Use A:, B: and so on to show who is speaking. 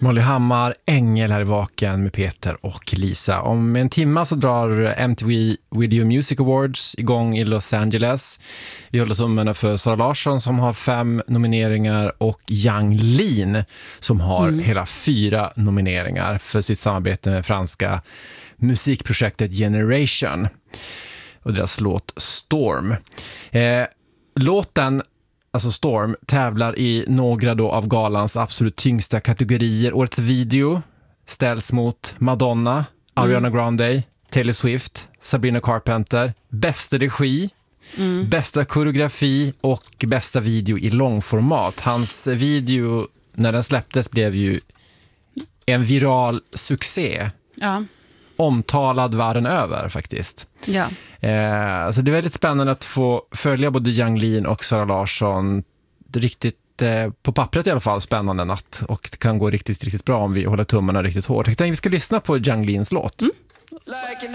A: Molly Hammar, Ängel här i Vaken med Peter och Lisa. Om en timme så drar MTV Video Music Awards igång i Los Angeles. Vi håller tummarna för Sara Larsson som har 5 nomineringar och Yang Lean som har hela 4 nomineringar för sitt samarbete med franska musikprojektet Generation och deras låt Storm. Låten, alltså Storm, tävlar i några då av galans absolut tyngsta kategorier. Årets video ställs mot Madonna, Ariana Grande, Taylor Swift, Sabrina Carpenter, bästa regi, bästa koreografi och bästa video i långformat. Hans video, när den släpptes, blev ju en viral succé. Ja. Omtalad världen över faktiskt.
B: Ja.
A: Så det är väldigt spännande att få följa både Yang Lean och Sara Larsson. Det är riktigt, på pappret i alla fall, spännande natt. Och det kan gå riktigt, riktigt bra om vi håller tummarna riktigt hårt. Jag tänkte att vi ska lyssna på Yang Leans låt.